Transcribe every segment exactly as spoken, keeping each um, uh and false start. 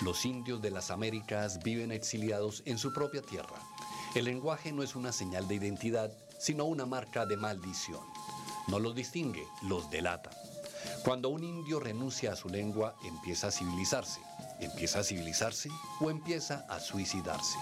Los indios de las Américas viven exiliados en su propia tierra. El lenguaje no es una señal de identidad, sino una marca de maldición. No los distingue, los delata. Cuando un indio renuncia a su lengua, empieza a civilizarse. ¿Empieza a civilizarse o empieza a suicidarse?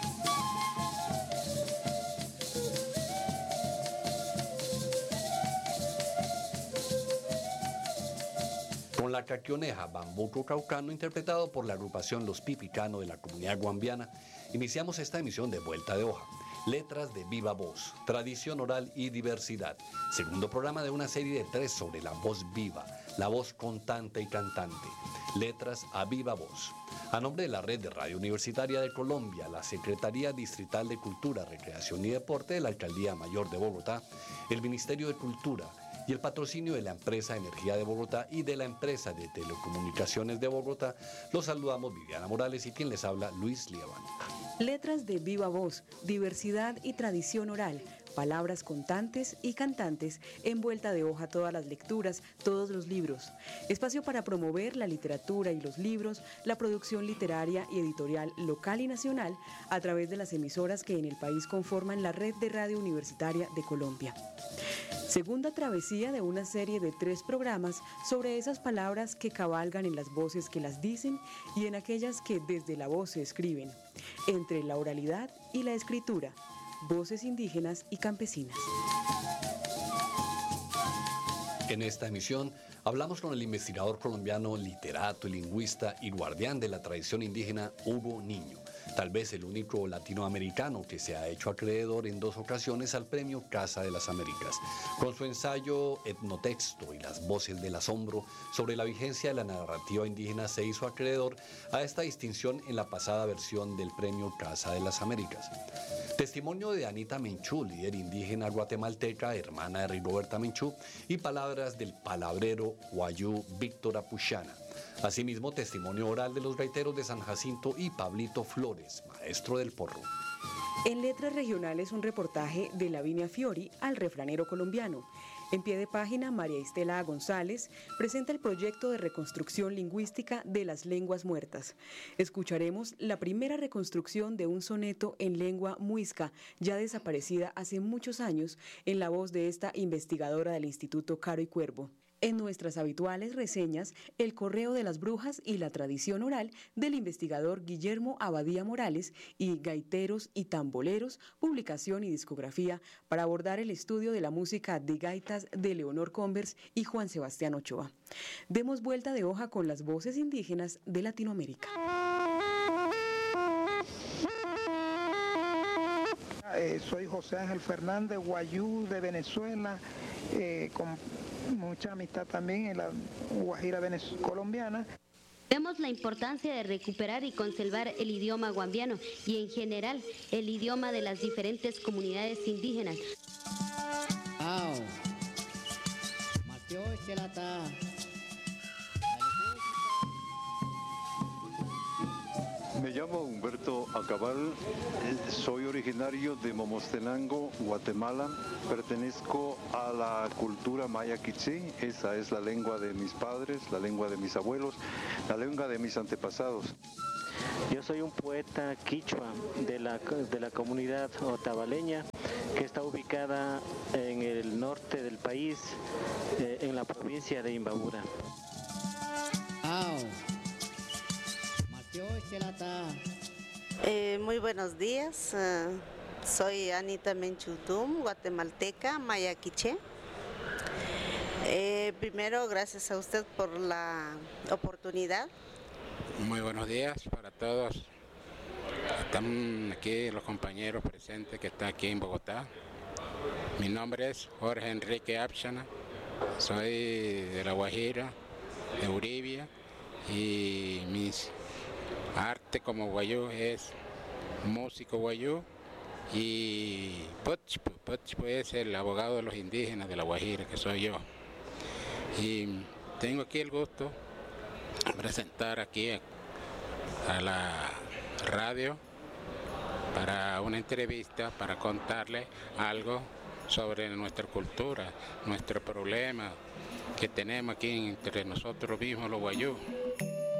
Con la caquioneja Bambuco Caucano, interpretado por la agrupación Los Pipicano de la comunidad guambiana, iniciamos esta emisión de Vuelta de Hoja. Letras de viva voz, tradición oral y diversidad. Segundo programa de una serie de tres sobre la voz viva, la voz contante y cantante. Letras a viva voz. A nombre de la Red de Radio Universitaria de Colombia, la Secretaría Distrital de Cultura, Recreación y Deporte de la Alcaldía Mayor de Bogotá, el Ministerio de Cultura y el patrocinio de la empresa Energía de Bogotá y de la empresa de Telecomunicaciones de Bogotá, los saludamos Viviana Morales y quien les habla, Luis Liévano. Letras de viva voz, diversidad y tradición oral, palabras contantes y cantantes, en vuelta de hoja todas las lecturas, todos los libros. Espacio para promover la literatura y los libros, la producción literaria y editorial local y nacional a través de las emisoras que en el país conforman la Red de Radio Universitaria de Colombia. Segunda travesía de una serie de tres programas sobre esas palabras que cabalgan en las voces que las dicen y en aquellas que desde la voz se escriben, entre la oralidad y la escritura, voces indígenas y campesinas. En esta emisión hablamos con el investigador colombiano, literato y lingüista y guardián de la tradición indígena, Hugo Niño, tal vez el único latinoamericano que se ha hecho acreedor en dos ocasiones al premio Casa de las Américas, con su ensayo Etnotexto y las voces del asombro sobre la vigencia de la narrativa indígena. Se hizo acreedor a esta distinción en la pasada versión del premio Casa de las Américas. Testimonio de Anita Menchú, líder indígena guatemalteca, hermana de Rigoberta Menchú, y palabras del palabrero guayú Víctor Apuchana. Asimismo, testimonio oral de los gaiteros de San Jacinto y Pablito Flores, maestro del porro. En Letras Regionales, un reportaje de Lavinia Fiori al refranero colombiano. En pie de página, María Estela González presenta el proyecto de reconstrucción lingüística de las lenguas muertas. Escucharemos la primera reconstrucción de un soneto en lengua muisca, ya desaparecida hace muchos años, en la voz de esta investigadora del Instituto Caro y Cuervo. En nuestras habituales reseñas, el correo de las brujas y la tradición oral del investigador Guillermo Abadía Morales y Gaiteros y Tamboleros, publicación y discografía para abordar el estudio de la música de gaitas de Leonor Converse y Juan Sebastián Ochoa. Demos vuelta de hoja con las voces indígenas de Latinoamérica. Eh, soy José Ángel Fernández, guayú de Venezuela, eh, con mucha amistad también en la Guajira venez- colombiana. Vemos la importancia de recuperar y conservar el idioma guambiano y en general el idioma de las diferentes comunidades indígenas. Me llamo Humberto Acabal, soy originario de Momostenango, Guatemala, pertenezco a la cultura maya quiché, esa es la lengua de mis padres, la lengua de mis abuelos, la lengua de mis antepasados. Yo soy un poeta quichua de la, de la comunidad otavaleña que está ubicada en el norte del país, eh, en la provincia de Imbabura. Eh, muy buenos días, uh, soy Anita Menchutum, guatemalteca, maya quiché. Eh, primero, gracias a usted por la oportunidad. Muy buenos días para todos. Están aquí los compañeros presentes que están aquí en Bogotá. Mi nombre es Jorge Enrique Apshana, soy de La Guajira, de Uribia, y mis arte como guayú es músico guayú y Pochpo. Pochpo es el abogado de los indígenas de La Guajira, que soy yo. Y tengo aquí el gusto de presentar aquí a, a la radio para una entrevista, para contarle algo sobre nuestra cultura, nuestro problema que tenemos aquí entre nosotros mismos los guayú.